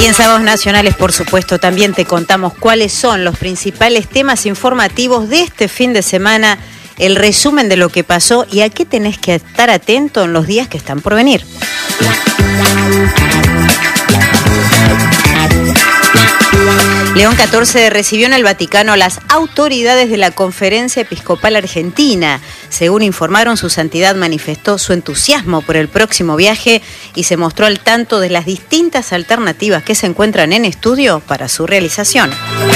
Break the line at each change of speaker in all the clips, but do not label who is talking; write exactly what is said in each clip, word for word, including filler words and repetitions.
Y en Sábados Nacionales, por supuesto, también te contamos cuáles son los principales temas informativos de este fin de semana, el resumen de lo que pasó y a qué tenés que estar atento en los días que están por venir. León catorce recibió en el Vaticano a las autoridades de la Conferencia Episcopal Argentina. Según informaron, su santidad manifestó su entusiasmo por el próximo viaje y se mostró al tanto de las distintas alternativas que se encuentran en estudio para su realización.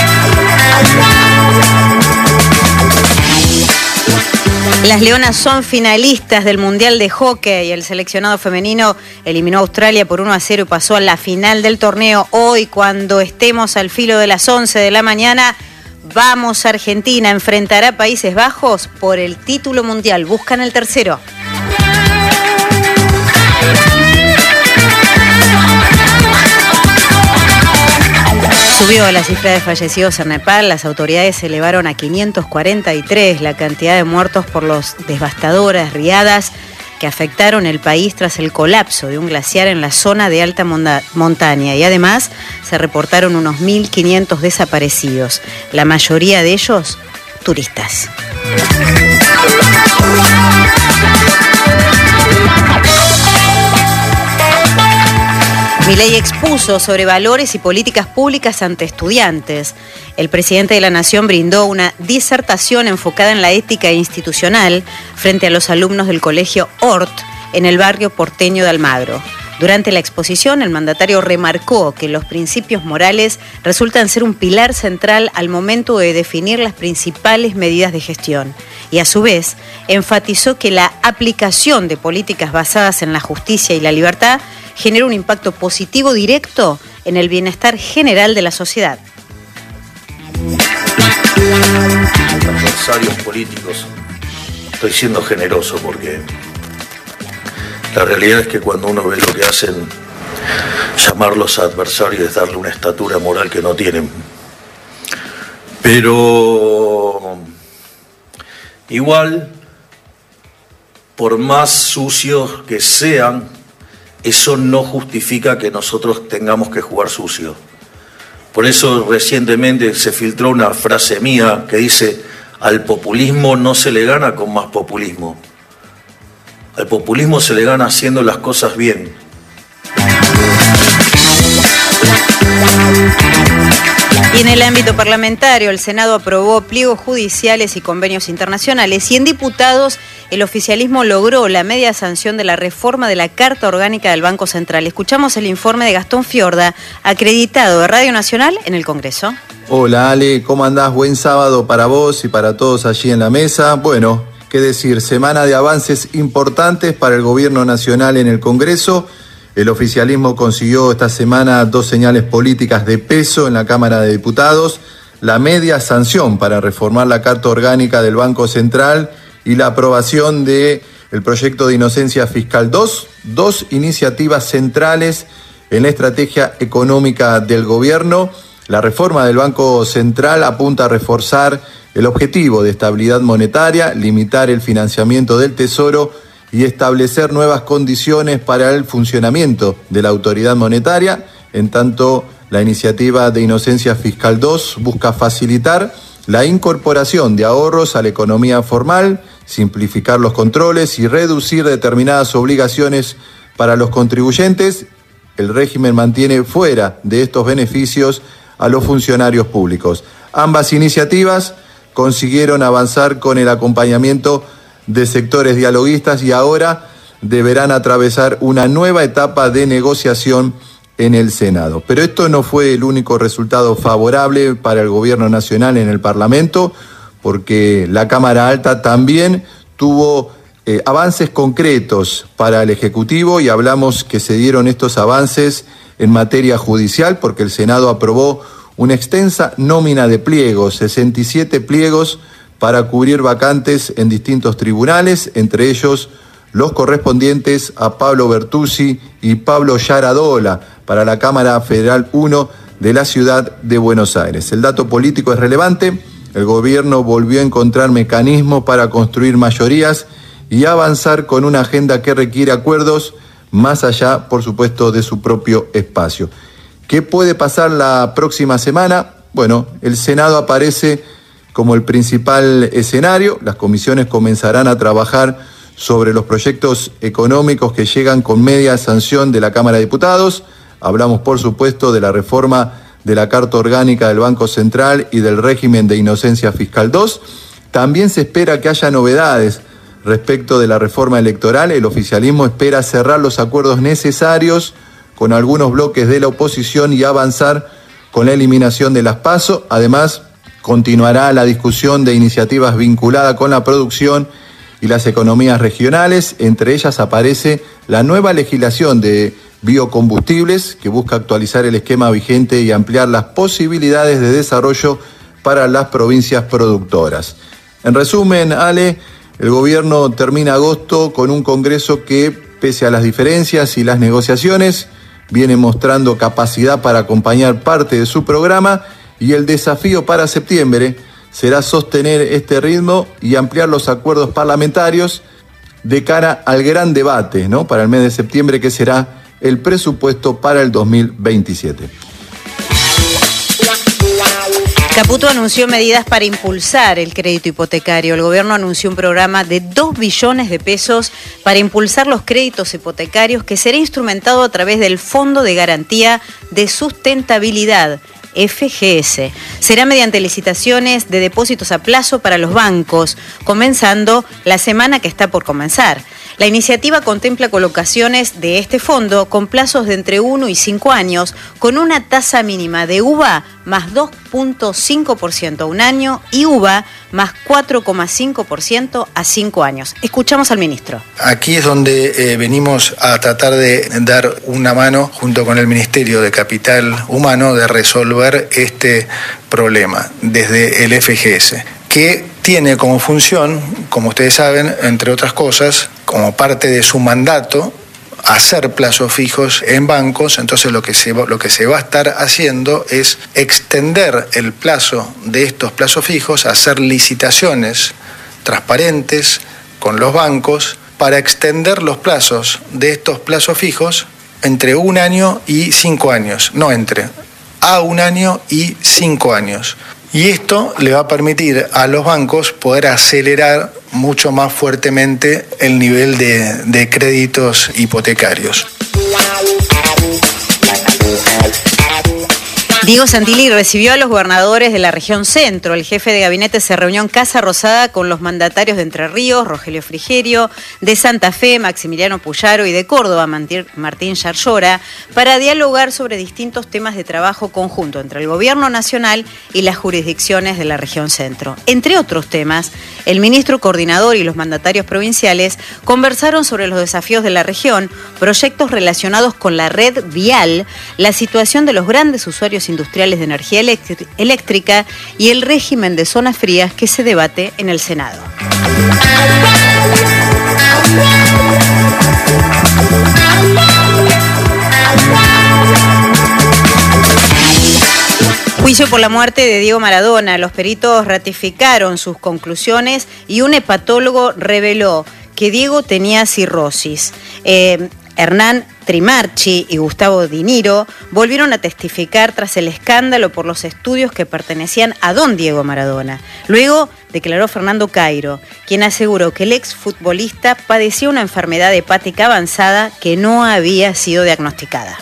Las Leonas son finalistas del Mundial de Hockey. El seleccionado femenino eliminó a Australia por uno a cero y pasó a la final del torneo. Hoy, cuando estemos al filo de las once de la mañana, vamos a Argentina. Enfrentará a Países Bajos por el título mundial. Buscan el tercero. Subió la cifra de fallecidos en Nepal. Las autoridades elevaron a quinientos cuarenta y tres la cantidad de muertos por las devastadoras riadas que afectaron el país tras el colapso de un glaciar en la zona de alta montaña. Y además se reportaron unos mil quinientos desaparecidos, la mayoría de ellos turistas. Milei expuso sobre valores y políticas públicas ante estudiantes. El presidente de la Nación brindó una disertación enfocada en la ética institucional frente a los alumnos del colegio Hort en el barrio porteño de Almagro. Durante la exposición, el mandatario remarcó que los principios morales resultan ser un pilar central al momento de definir las principales medidas de gestión. Y a su vez, enfatizó que la aplicación de políticas basadas en la justicia y la libertad genera un impacto positivo directo en el bienestar general de la sociedad.
Adversarios políticos, estoy siendo generoso porque la realidad es que cuando uno ve lo que hacen, llamarlos adversarios es darle una estatura moral que no tienen. Pero igual, por más sucios que sean, eso no justifica que nosotros tengamos que jugar sucio. Por eso recientemente se filtró una frase mía que dice: al populismo no se le gana con más populismo. Al populismo se le gana haciendo las cosas bien.
Y en el ámbito parlamentario, el Senado aprobó pliegos judiciales y convenios internacionales, y en diputados el oficialismo logró la media sanción de la reforma de la Carta Orgánica del Banco Central. Escuchamos el informe de Gastón Fiorda, acreditado de Radio Nacional en el Congreso.
Hola Ale, ¿cómo andás? Buen sábado para vos y para todos allí en la mesa. Bueno, qué decir, semana de avances importantes para el gobierno nacional en el Congreso. El oficialismo consiguió esta semana dos señales políticas de peso en la Cámara de Diputados: la media sanción para reformar la Carta Orgánica del Banco Central y la aprobación del proyecto de inocencia fiscal dos, dos iniciativas centrales en la estrategia económica del gobierno. La reforma del Banco Central apunta a reforzar el objetivo de estabilidad monetaria, limitar el financiamiento del Tesoro y establecer nuevas condiciones para el funcionamiento de la autoridad monetaria. En tanto, la iniciativa de inocencia fiscal dos busca facilitar la incorporación de ahorros a la economía formal, simplificar los controles y reducir determinadas obligaciones para los contribuyentes. El régimen mantiene fuera de estos beneficios a los funcionarios públicos. Ambas iniciativas consiguieron avanzar con el acompañamiento de sectores dialoguistas y ahora deberán atravesar una nueva etapa de negociación en el Senado. Pero esto no fue el único resultado favorable para el gobierno nacional en el Parlamento, porque la Cámara Alta también tuvo eh, avances concretos para el Ejecutivo, y hablamos que se dieron estos avances en materia judicial porque el Senado aprobó una extensa nómina de pliegos, sesenta y siete pliegos para cubrir vacantes en distintos tribunales, entre ellos los correspondientes a Pablo Bertuzzi y Pablo Yaradola para la Cámara Federal uno de la ciudad de Buenos Aires. El dato político es relevante. El gobierno volvió a encontrar mecanismos para construir mayorías y avanzar con una agenda que requiere acuerdos más allá, por supuesto, de su propio espacio. ¿Qué puede pasar la próxima semana? Bueno, el Senado aparece como el principal escenario. Las comisiones comenzarán a trabajar sobre los proyectos económicos que llegan con media sanción de la Cámara de Diputados. Hablamos, por supuesto, de la reforma de la Carta Orgánica del Banco Central y del régimen de inocencia fiscal dos. También se espera que haya novedades respecto de la reforma electoral. El oficialismo espera cerrar los acuerdos necesarios con algunos bloques de la oposición y avanzar con la eliminación de las PASO. Además, continuará la discusión de iniciativas vinculadas con la producción y las economías regionales. Entre ellas aparece la nueva legislación de biocombustibles que busca actualizar el esquema vigente y ampliar las posibilidades de desarrollo para las provincias productoras. En resumen, Ale, el gobierno termina agosto con un Congreso que, pese a las diferencias y las negociaciones, viene mostrando capacidad para acompañar parte de su programa, y el desafío para septiembre será sostener este ritmo y ampliar los acuerdos parlamentarios de cara al gran debate, ¿no?, para el mes de septiembre, que será el presupuesto para el dos mil veintisiete.
Caputo anunció medidas para impulsar el crédito hipotecario. El gobierno anunció un programa de dos billones de pesos para impulsar los créditos hipotecarios, que será instrumentado a través del Fondo de Garantía de Sustentabilidad, F G S. Será mediante licitaciones de depósitos a plazo para los bancos, comenzando la semana que está por comenzar. La iniciativa contempla colocaciones de este fondo con plazos de entre uno y cinco años, con una tasa mínima de U V A más dos punto cinco por ciento a un año y U V A más cuatro coma cinco por ciento a cinco años. Escuchamos al ministro.
Aquí es donde eh, venimos a tratar de dar una mano junto con el Ministerio de Capital Humano de resolver este problema desde el F G S, que tiene como función, como ustedes saben, entre otras cosas, como parte de su mandato, hacer plazos fijos en bancos. Entonces lo que se, lo que se va a estar haciendo es extender el plazo de estos plazos fijos, hacer licitaciones transparentes con los bancos para extender los plazos de estos plazos fijos entre un año y cinco años, no entre, a un año y cinco años. Y esto le va a permitir a los bancos poder acelerar mucho más fuertemente el nivel de, de créditos hipotecarios.
Diego Santilli recibió a los gobernadores de la región centro. El jefe de gabinete se reunió en Casa Rosada con los mandatarios de Entre Ríos, Rogelio Frigerio, de Santa Fe, Maximiliano Puyaro, y de Córdoba, Martín Yarlora, para dialogar sobre distintos temas de trabajo conjunto entre el gobierno nacional y las jurisdicciones de la región centro. Entre otros temas, el ministro coordinador y los mandatarios provinciales conversaron sobre los desafíos de la región, proyectos relacionados con la red vial, la situación de los grandes usuarios industriales de energía eléctrica y el régimen de zonas frías que se debate en el Senado. Juicio por la muerte de Diego Maradona. Los peritos ratificaron sus conclusiones y un hepatólogo reveló que Diego tenía cirrosis. Eh, Hernán Trimarchi y Gustavo Diniro volvieron a testificar tras el escándalo por los estudios que pertenecían a don Diego Maradona. Luego declaró Fernando Cairo, quien aseguró que el exfutbolista padecía una enfermedad hepática avanzada que no había sido diagnosticada.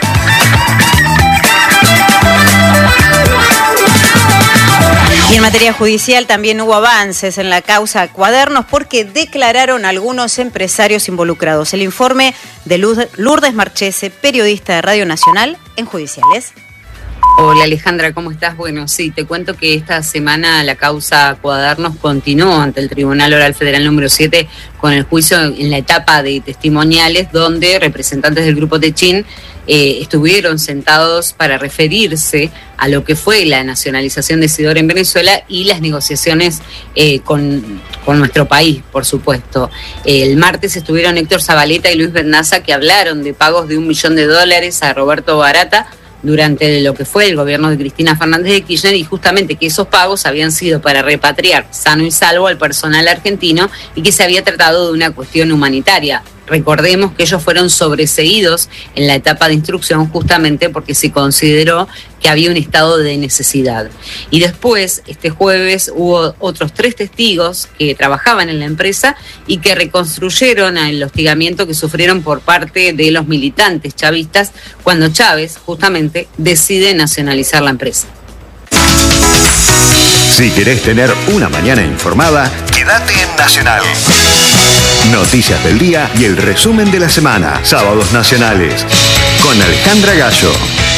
Y en materia judicial también hubo avances en la causa Cuadernos, porque declararon algunos empresarios involucrados. El informe de Lourdes Marchese, periodista de Radio Nacional, en Judiciales.
Hola Alejandra, ¿cómo estás? Bueno, sí, te cuento que esta semana la causa Cuadernos continuó ante el Tribunal Oral Federal número siete con el juicio en la etapa de testimoniales, donde representantes del Grupo Techín eh, estuvieron sentados para referirse a lo que fue la nacionalización de Isidora en Venezuela y las negociaciones eh, con, con nuestro país, por supuesto. El martes estuvieron Héctor Zabaleta y Luis Bendaza, que hablaron de pagos de un millón de dólares a Roberto Barata durante lo que fue el gobierno de Cristina Fernández de Kirchner, y justamente que esos pagos habían sido para repatriar sano y salvo al personal argentino y que se había tratado de una cuestión humanitaria. Recordemos que ellos fueron sobreseídos en la etapa de instrucción justamente porque se consideró que había un estado de necesidad. Y después, este jueves, hubo otros tres testigos que trabajaban en la empresa y que reconstruyeron el hostigamiento que sufrieron por parte de los militantes chavistas cuando Chávez justamente decide nacionalizar la empresa.
Si querés tener una mañana informada, quédate en Nacional. Noticias del día y el resumen de la semana. Sábados Nacionales. Con Alejandra Gallo.